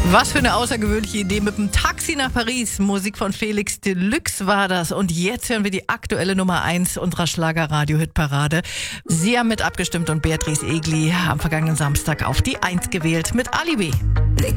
Was für eine außergewöhnliche Idee mit dem Taxi nach Paris. Musik von Felix Deluxe war das. Und jetzt hören wir die aktuelle Nummer 1 unserer Schlager-Radio-Hit-Parade. Sie haben mit abgestimmt und Beatrice Egli am vergangenen Samstag auf die 1 gewählt mit Alibi.